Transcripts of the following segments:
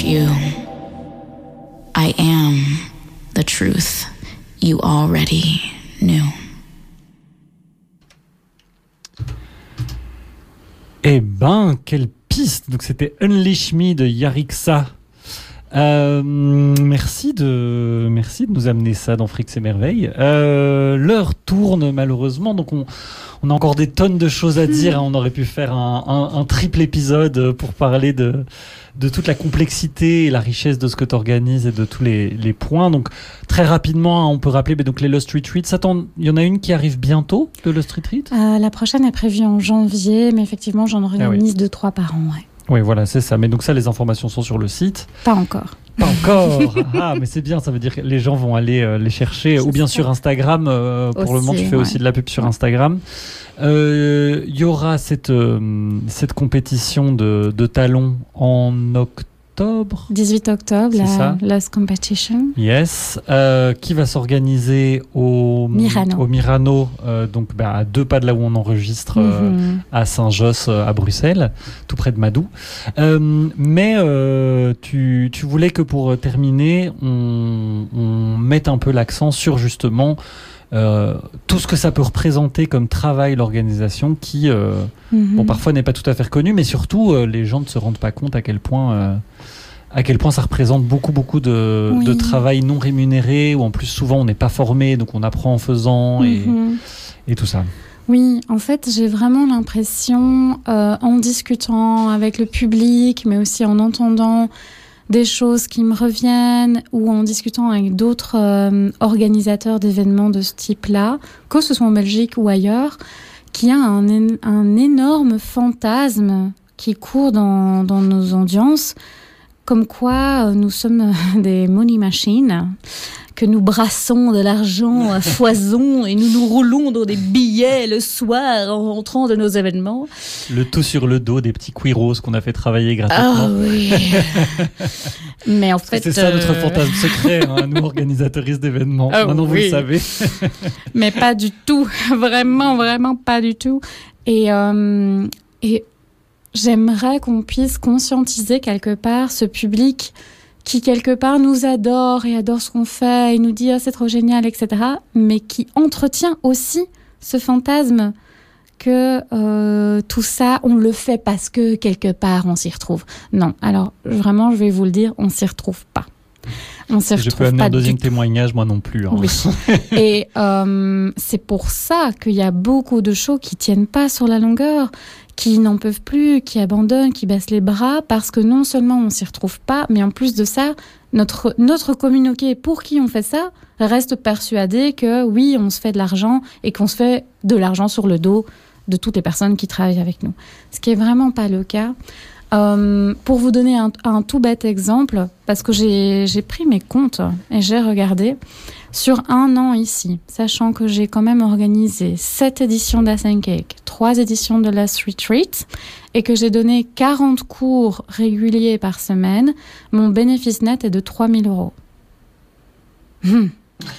you. I am the truth you already knew. Eh ben, quelle piste! Donc c'était Unleash Me de Yarixa. Merci de nous amener ça dans Frics et Merveilles. L'heure tourne malheureusement, donc on a encore des tonnes de choses à dire. On aurait pu faire un triple épisode pour parler de toute la complexité et la richesse de ce que tu organises et de tous les points. Donc très rapidement, on peut rappeler donc les Lost Retreats. Il y en a une qui arrive bientôt, le Lost Retreat. La prochaine est prévue en janvier, mais effectivement j'en organise 2-3 par an. Ouais. Oui, voilà, c'est ça. Mais donc ça, les informations sont sur le site. Pas encore. Pas encore. Ah, mais c'est bien, ça veut dire que les gens vont aller les chercher. Ou bien sur Instagram. Pour le moment, tu fais aussi de la pub sur Instagram. Il y aura cette compétition de talons en octobre. 18 octobre, la Lost Competition. Yes. Qui va s'organiser au Mirano, donc à 2 pas de là où on enregistre, à Saint-Josse, à Bruxelles, tout près de Madou. Mais tu voulais que pour terminer, on mette un peu l'accent sur justement tout ce que ça peut représenter comme travail, l'organisation, qui parfois n'est pas tout à fait reconnu, mais surtout les gens ne se rendent pas compte à quel point ça représente beaucoup de travail non rémunéré, où en plus souvent on n'est pas formé, donc on apprend en faisant et tout ça. Oui, en fait j'ai vraiment l'impression, en discutant avec le public, mais aussi en entendant des choses qui me reviennent, ou en discutant avec d'autres organisateurs d'événements de ce type-là, que ce soit en Belgique ou ailleurs, qu'il y a un énorme fantasme qui court dans nos audiences, comme quoi nous sommes des money machines, que nous brassons de l'argent à foison et nous roulons dans des billets le soir en rentrant de nos événements. Le tout sur le dos des petits queeros qu'on a fait travailler gratuitement. Ah oui. Mais en fait, c'est ça notre fantasme secret, nous organisateuristes d'événements. Maintenant vous le savez. Mais pas du tout, vraiment pas du tout. Et j'aimerais qu'on puisse conscientiser quelque part ce public qui quelque part nous adore et adore ce qu'on fait et nous dit c'est trop génial, etc. Mais qui entretient aussi ce fantasme que tout ça, on le fait parce que quelque part on s'y retrouve. Non, alors vraiment je vais vous le dire, on s'y retrouve pas. Je peux amener un deuxième témoignage, moi non plus. Oui. Et c'est pour ça qu'il y a beaucoup de shows qui tiennent pas sur la longueur, qui n'en peuvent plus, qui abandonnent, qui baissent les bras, parce que non seulement on s'y retrouve pas, mais en plus de ça, notre communauté pour qui on fait ça reste persuadée que oui, on se fait de l'argent et qu'on se fait de l'argent sur le dos de toutes les personnes qui travaillent avec nous. Ce qui est vraiment pas le cas. Pour vous donner un tout bête exemple, parce que j'ai pris mes comptes et j'ai regardé sur 1 an ici, sachant que j'ai quand même organisé 7 éditions d'Asen Cake, 3 éditions de Lost Retreat et que j'ai donné 40 cours réguliers par semaine, mon bénéfice net est de 3 000 €.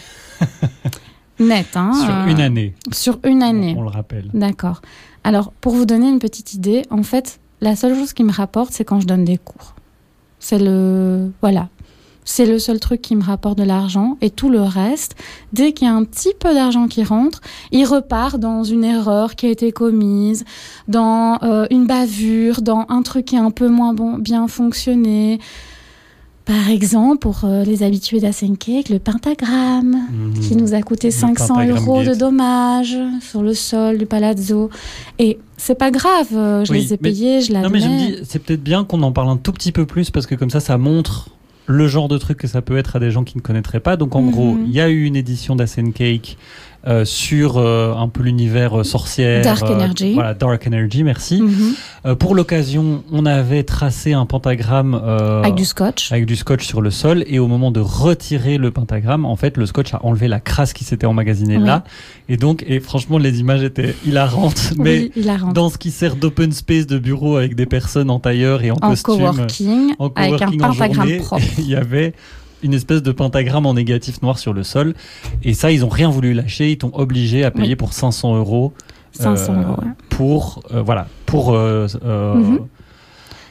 Net, hein. Sur une année. Sur une année. On le rappelle. D'accord. Alors, pour vous donner une petite idée, en fait, la seule chose qui me rapporte, c'est quand je donne des cours. C'est le seul truc qui me rapporte de l'argent. Et tout le reste, dès qu'il y a un petit peu d'argent qui rentre, il repart dans une erreur qui a été commise, dans une bavure, dans un truc qui est un peu moins bien fonctionné. Par exemple, pour les habitués d'Asen Cake, le pentagramme, qui nous a coûté 500 € de dommages sur le sol du palazzo. Et c'est pas grave, je les ai payés, je l'admets. Non, mais je me dis, c'est peut-être bien qu'on en parle un tout petit peu plus, parce que comme ça montre le genre de truc que ça peut être à des gens qui ne connaîtraient pas. Donc en gros, il y a eu une édition d'Asen Cake sur un peu l'univers sorcière. Dark Energy. Voilà, Dark Energy, merci. Pour l'occasion, on avait tracé un pentagramme avec du scotch. Avec du scotch sur le sol, et au moment de retirer le pentagramme, en fait, le scotch a enlevé la crasse qui s'était emmagasinée là. Et donc, franchement, les images étaient hilarantes, mais dans ce qui sert d'open space de bureau avec des personnes en tailleur et en costume. Coworking, avec un pentagramme propre. Il y avait une espèce de pentagramme en négatif noir sur le sol, et ça ils ont rien voulu lâcher, ils t'ont obligé à payer pour 500 €. 500 €, pour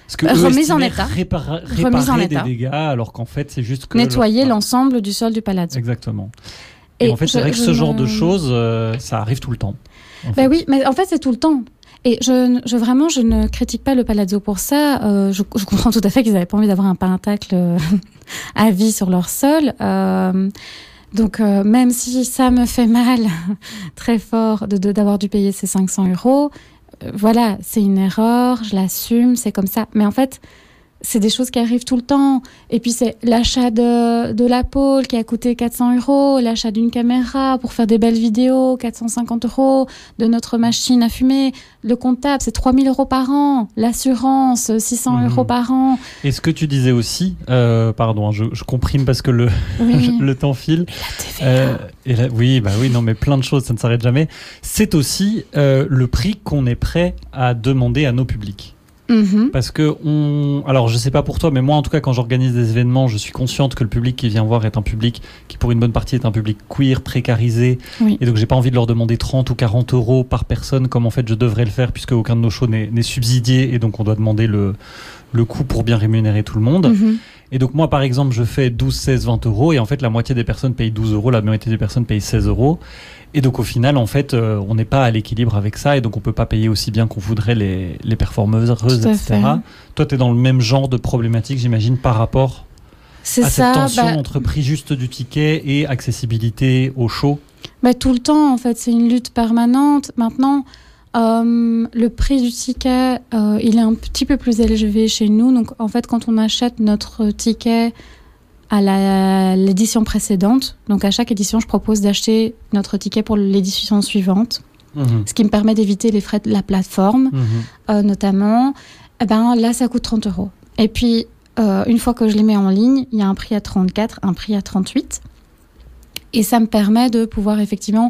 Parce que remise en état. Réparer des dégâts, alors qu'en fait, c'est juste que... Nettoyer l'ensemble du sol du palazzo. Exactement. Et en fait, c'est vrai que ce genre de choses, ça arrive tout le temps. Oui, mais en fait, c'est tout le temps. Et je ne critique pas le palazzo pour ça. Je comprends tout à fait qu'ils n'avaient pas envie d'avoir un pentacle à vie sur leur sol. Donc, même si ça me fait mal très fort d'avoir dû payer ces 500 €, voilà, c'est une erreur, je l'assume, c'est comme ça. Mais en fait, c'est des choses qui arrivent tout le temps. Et puis, c'est l'achat de la pôle qui a coûté 400 €, l'achat d'une caméra pour faire des belles vidéos, 450 €, de notre machine à fumer. Le comptable, c'est 3 000 € par an. L'assurance, 600 € par an. Et ce que tu disais aussi, pardon, je comprime parce que le temps file. Et la TVA. Oui, non, mais plein de choses, ça ne s'arrête jamais. C'est aussi le prix qu'on est prêt à demander à nos publics. Parce que alors je sais pas pour toi, mais moi en tout cas quand j'organise des événements, je suis consciente que le public qui vient voir est un public qui pour une bonne partie est un public queer, précarisé, et donc j'ai pas envie de leur demander 30 ou 40 € par personne comme en fait je devrais le faire puisque aucun de nos shows n'est subsidié et donc on doit demander le coût pour bien rémunérer tout le monde. Et donc moi par exemple je fais 12, 16, 20 € et en fait la moitié des personnes payent 12 €, la moitié des personnes payent 16 €. Et donc au final, en fait, on n'est pas à l'équilibre avec ça et donc on peut pas payer aussi bien qu'on voudrait les performeuses, etc. Toi, tu es dans le même genre de problématique, j'imagine, par rapport à cette tension entre prix juste du ticket et accessibilité au show. Tout le temps, en fait, c'est une lutte permanente. Maintenant, le prix du ticket, il est un petit peu plus élevé chez nous. Donc en fait, quand on achète notre ticket à l'édition précédente. Donc à chaque édition, je propose d'acheter notre ticket pour l'édition suivante, ce qui me permet d'éviter les frais de la plateforme, notamment. Là, ça coûte 30 €. Et puis, une fois que je les mets en ligne, il y a un prix à 34, un prix à 38. Et ça me permet de pouvoir effectivement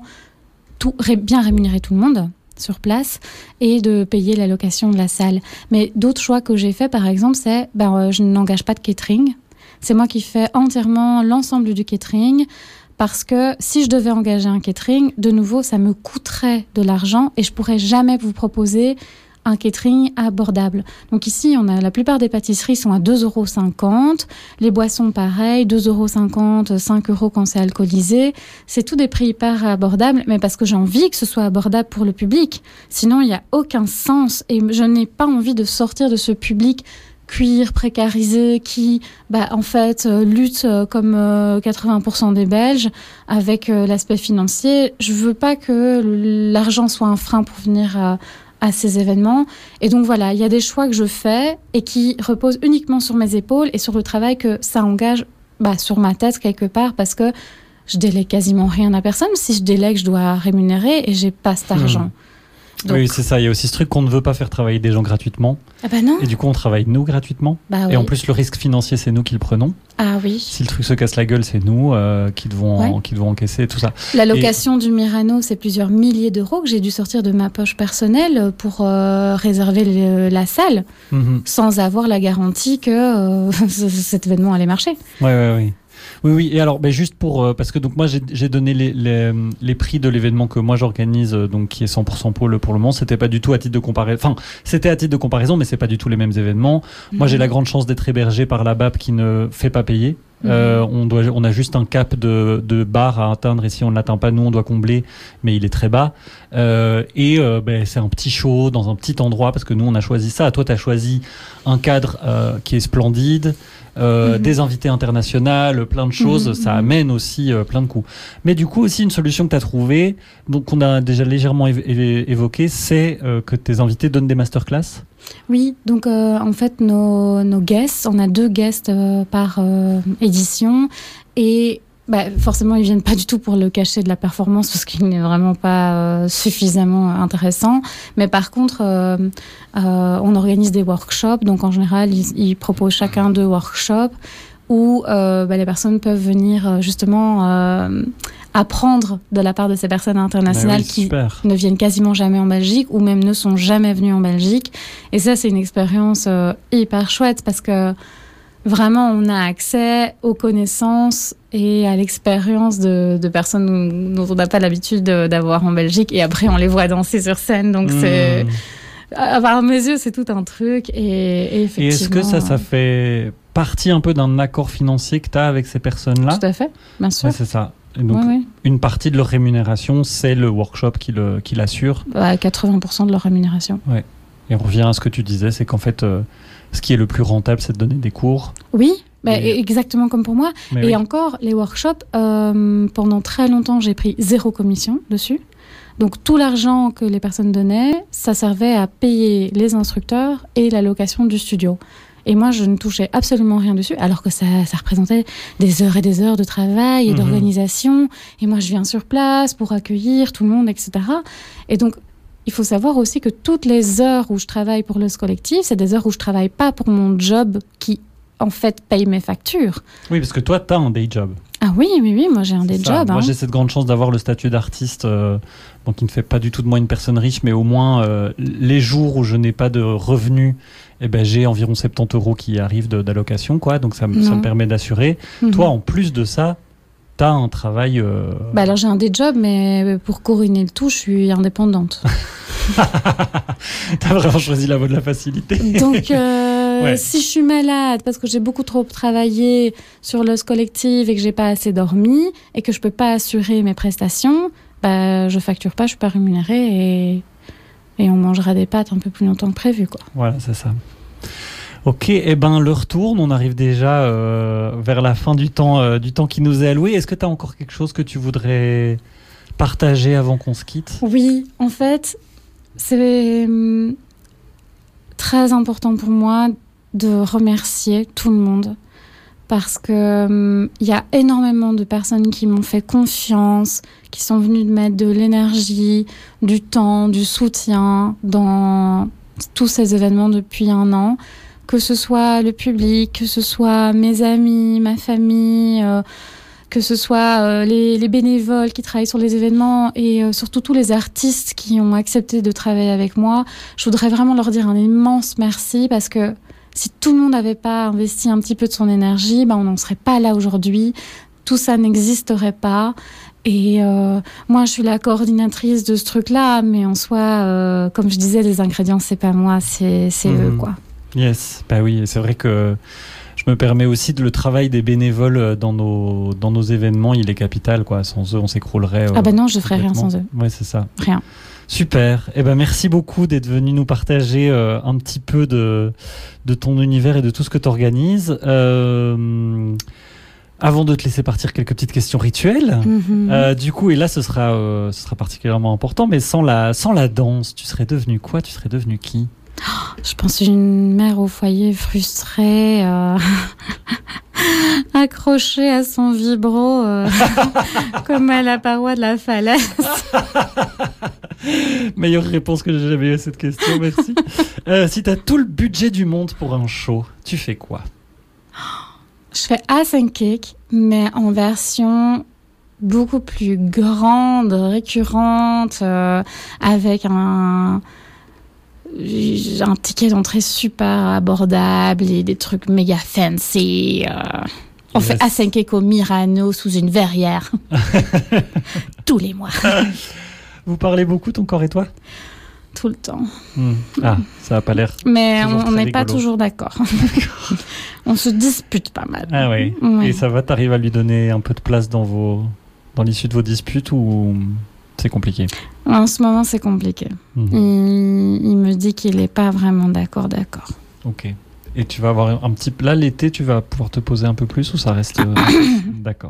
bien rémunérer tout le monde sur place et de payer la location de la salle. Mais d'autres choix que j'ai fait, par exemple, c'est je n'engage pas de catering. C'est moi qui fais entièrement l'ensemble du catering parce que si je devais engager un catering, de nouveau, ça me coûterait de l'argent et je pourrais jamais vous proposer un catering abordable. Donc ici, la plupart des pâtisseries sont à 2,50 €. Les boissons, pareil, 2,50 €, 5 € quand c'est alcoolisé. C'est tout des prix hyper abordables, mais parce que j'ai envie que ce soit abordable pour le public. Sinon, il n'y a aucun sens et je n'ai pas envie de sortir de ce public cuir, précarisé, qui en fait lutte comme 80% des Belges avec l'aspect financier. Je veux pas que l'argent soit un frein pour venir à ces événements. Et donc voilà, il y a des choix que je fais et qui reposent uniquement sur mes épaules et sur le travail que ça engage sur ma tête quelque part parce que je délègue quasiment rien à personne. Si je délègue, je dois rémunérer et j'ai pas cet argent. Donc... Oui, c'est ça. Il y a aussi ce truc qu'on ne veut pas faire travailler des gens gratuitement. Non. Et du coup, on travaille nous gratuitement. Et en plus, le risque financier, c'est nous qui le prenons. Ah oui. Si le truc se casse la gueule, c'est nous qui devons encaisser tout ça. La location du Myrano, c'est plusieurs milliers d'euros que j'ai dû sortir de ma poche personnelle pour réserver la salle, sans avoir la garantie que cet événement allait marcher. Oui. Oui. Et alors, juste pour parce que donc moi j'ai donné les prix de l'événement que moi j'organise, donc qui est 100% pôle pour le moment. C'était pas du tout à titre de comparaison. Enfin, c'était à titre de comparaison, mais c'est pas du tout les mêmes événements. Moi, j'ai la grande chance d'être hébergé par la BAP qui ne fait pas payer. On a juste un cap de bar à atteindre et si on ne l'atteint pas, nous on doit combler, mais il est très bas. C'est un petit show dans un petit endroit parce que nous on a choisi ça. Toi, tu as choisi un cadre qui est splendide. Des invités internationaux, plein de choses, ça amène aussi plein de coûts. Mais du coup aussi une solution que tu as trouvée, donc qu'on a déjà légèrement évoqué, c'est que tes invités donnent des masterclass. Oui, donc en fait nos guests, on a 2 guests par édition et forcément, ils viennent pas du tout pour le cachet de la performance parce qu'il n'est vraiment pas suffisamment intéressant. Mais par contre, on organise des workshops. Donc, en général, ils proposent chacun 2 workshops où les personnes peuvent venir justement apprendre de la part de ces personnes internationales qui ne viennent quasiment jamais en Belgique ou même ne sont jamais venues en Belgique. Et ça, c'est une expérience hyper chouette parce que vraiment, on a accès aux connaissances et à l'expérience de personnes dont on n'a pas l'habitude d'avoir en Belgique. Et après, on les voit danser sur scène. Donc, À mes yeux, c'est tout un truc. Et effectivement... Et est-ce que ça fait partie un peu d'un accord financier que tu as avec ces personnes-là? Tout à fait, bien sûr. Ouais, c'est ça. Et donc, une partie de leur rémunération, c'est le workshop qui l'assure. 80% de leur rémunération. Ouais. Et on revient à ce que tu disais, c'est qu'en fait, ce qui est le plus rentable, c'est de donner des cours. Oui, exactement comme pour moi. Et encore, les workshops, pendant très longtemps, j'ai pris 0 commission dessus. Donc, tout l'argent que les personnes donnaient, ça servait à payer les instructeurs et la location du studio. Et moi, je ne touchais absolument rien dessus, alors que ça représentait des heures et des heures de travail et d'organisation. Et moi, je viens sur place pour accueillir tout le monde, etc. Et donc, il faut savoir aussi que toutes les heures où je travaille pour le collectif, c'est des heures où je ne travaille pas pour mon job qui, en fait, paye mes factures. Oui, parce que toi, tu as un day job. Ah oui, moi j'ai un day job. Moi j'ai cette grande chance d'avoir le statut d'artiste, qui ne fait pas du tout de moi une personne riche, mais au moins les jours où je n'ai pas de revenus, j'ai environ 70 € qui arrivent d'allocation, quoi. Donc ça me permet d'assurer. Toi, en plus de ça, tu as un travail... alors j'ai un day job, mais pour couronner le tout, je suis indépendante. T'as vraiment choisi la voie de la facilité. Donc, si je suis malade parce que j'ai beaucoup trop travaillé sur le collectif et que j'ai pas assez dormi et que je peux pas assurer mes prestations, je facture pas, je suis pas rémunérée et on mangera des pâtes un peu plus longtemps que prévu, quoi. Voilà, c'est ça. Ok, l'heure tourne, on arrive déjà vers la fin du temps qui nous est alloué. Est-ce que tu as encore quelque chose que tu voudrais partager avant qu'on se quitte? Oui, en fait, c'est très important pour moi de remercier tout le monde parce que y a énormément de personnes qui m'ont fait confiance, qui sont venues de mettre de l'énergie, du temps, du soutien dans tous ces événements depuis 1 an, que ce soit le public, que ce soit mes amis, ma famille, que ce soit les bénévoles qui travaillent sur les événements et surtout tous les artistes qui ont accepté de travailler avec moi. Je voudrais vraiment leur dire un immense merci parce que si tout le monde n'avait pas investi un petit peu de son énergie, on n'en serait pas là aujourd'hui. Tout ça n'existerait pas. Et moi, je suis la coordinatrice de ce truc-là, mais en soi, comme je disais, les ingrédients, c'est pas moi, c'est eux, quoi. Yes, oui, c'est vrai que je me permets aussi le travail des bénévoles dans nos événements, il est capital, quoi. Sans eux, on s'écroulerait. Non, je ferais rien sans eux. Ouais, c'est ça. Rien. Super. Merci beaucoup d'être venu nous partager un petit peu de ton univers et de tout ce que tu organises. Avant de te laisser partir, quelques petites questions rituelles. Du coup, et là, ce sera particulièrement important, mais sans la danse, tu serais devenu quoi? Tu serais devenu qui? Je pense une mère au foyer frustrée, accrochée à son vibro comme à la paroi de la falaise. Meilleure réponse que j'ai jamais eu à cette question, merci. Si tu as tout le budget du monde pour un show, tu fais quoi? Je fais A5 Cake, mais en version beaucoup plus grande, récurrente, avec un ticket d'entrée super abordable et des trucs méga fancy. On fait A5 Cake au Mirano sous une verrière. Tous les mois. Vous parlez beaucoup, ton corps et toi? Tout le temps. Ah, ça n'a pas l'air. Mais on n'est pas toujours d'accord. On se dispute pas mal. Ah oui. Et ça va, t'arrives à lui donner un peu de place dans l'issue de vos disputes ou c'est compliqué? En ce moment, c'est compliqué. Il me dit qu'il n'est pas vraiment d'accord. Ok. Et tu vas avoir un petit... Là, l'été, tu vas pouvoir te poser un peu plus ou ça reste... D'accord.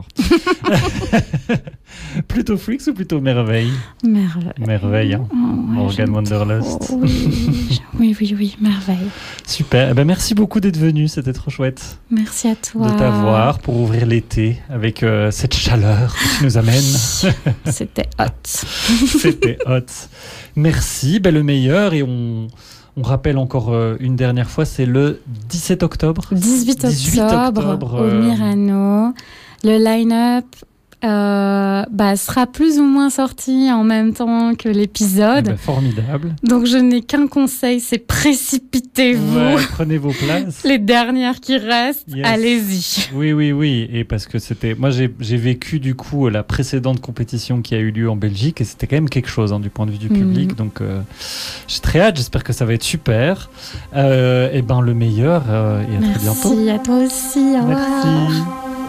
Plutôt Freaks ou plutôt Merveille? Merveille, hein. Morgan Wanderlust. Oui, Merveille. Super. Merci beaucoup d'être venu, c'était trop chouette. Merci à toi. De t'avoir pour ouvrir l'été avec cette chaleur que tu nous amènes. C'était hot. C'était hot. Merci, le meilleur. Et on rappelle encore une dernière fois, c'est le 17 octobre. 18 octobre au Mirano. Le line-up sera plus ou moins sorti en même temps que l'épisode. Formidable. Donc je n'ai qu'un conseil, c'est précipitez-vous. Ouais, prenez vos places. Les dernières qui restent, allez-y. Oui. Et parce que moi j'ai vécu du coup la précédente compétition qui a eu lieu en Belgique et c'était quand même quelque chose du point de vue du public. Donc j'ai très hâte, j'espère que ça va être super. Et le meilleur et à très bientôt. Merci à toi aussi. Au revoir. Merci.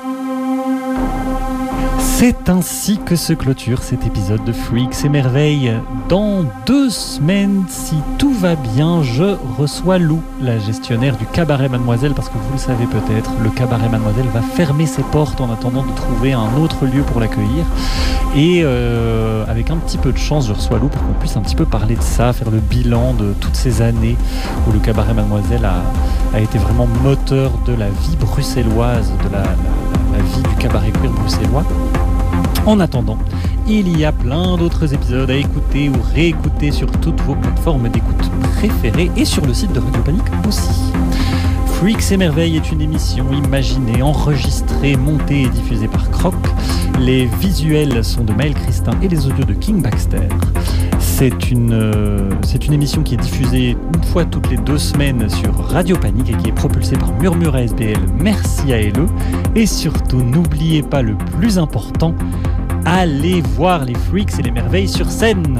C'est ainsi que se clôture cet épisode de Freaks et Merveilles. Dans 2 semaines, si tout va bien, je reçois Lou, la gestionnaire du Cabaret Mademoiselle, parce que vous le savez peut-être, le Cabaret Mademoiselle va fermer ses portes en attendant de trouver un autre lieu pour l'accueillir. Et avec un petit peu de chance, je reçois Lou pour qu'on puisse un petit peu parler de ça, faire le bilan de toutes ces années où le Cabaret Mademoiselle a été vraiment moteur de la vie bruxelloise, de la vie du cabaret queer bruxellois. En attendant, il y a plein d'autres épisodes à écouter ou réécouter sur toutes vos plateformes d'écoute préférées et sur le site de Radio Panique aussi. Freaks et Merveilles est une émission imaginée, enregistrée, montée et diffusée par Croc. Les visuels sont de Maël Christin et les audios de King Baxter. C'est une émission qui est diffusée une fois toutes les 2 semaines sur Radio Panique et qui est propulsée par Murmure ASBL. Merci à LE. Et surtout, n'oubliez pas le plus important, allez voir les Freaks et les Merveilles sur scène.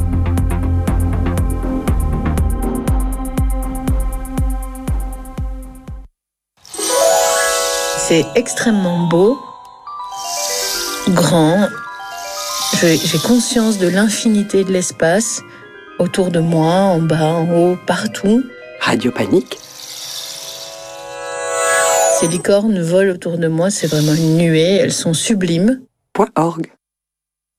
C'est extrêmement beau, grand. J'ai conscience de l'infinité de l'espace autour de moi, en bas, en haut, partout. Radio Panique. Ces licornes volent autour de moi, c'est vraiment une nuée, elles sont sublimes. .org